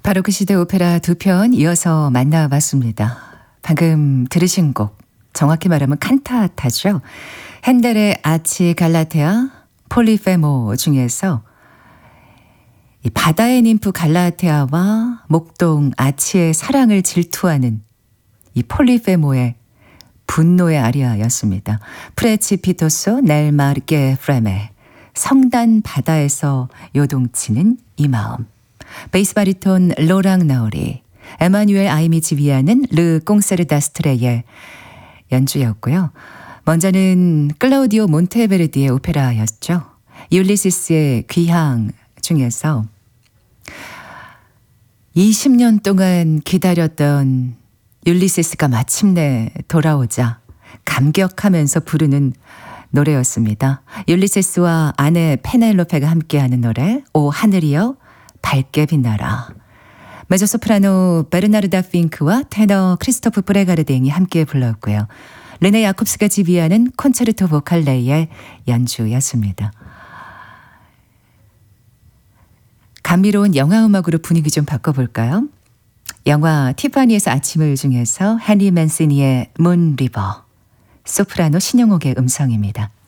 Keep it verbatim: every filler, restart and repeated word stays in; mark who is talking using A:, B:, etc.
A: 바로 그 시대 오페라 두 편 이어서 만나봤습니다. 방금 들으신 곡, 정확히 말하면 칸타타죠. 핸델의 아치 갈라테아 폴리페모 중에서 이 바다의 ним프 갈라테아와 목동 아치의 사랑을 질투하는 이 폴리페모의 분노의 아리아였습니다. 프레치피토소 넬 마르게 프레메 성단 바다에서 요동치는 이 마음. 베이스 바리톤 로랑 나우리, 에마뉴엘 아이미 지비아는 르 꽁세르다스트레의 연주였고요. 먼저는 클라우디오 몬테베르디의 오페라였죠. 율리시스의 귀향 중에서 이십 년 동안 기다렸던 율리시스가 마침내 돌아오자 감격하면서 부르는 노래였습니다. 율리시스와 아내 페넬로페가 함께하는 노래 오 하늘이여 밝게 빛나라. 메조소프라노 베르나르다 핑크와 테너 크리스토프 프레가르댕이 함께 불렀고요. 르네 야콥스가 지휘하는 콘체르토 보칼레의 연주였습니다. 감미로운 영화 음악으로 분위기 좀 바꿔볼까요? 영화 티파니에서 아침을 중에서 해니 맨시니의 문 리버, 소프라노 신영옥의 음성입니다.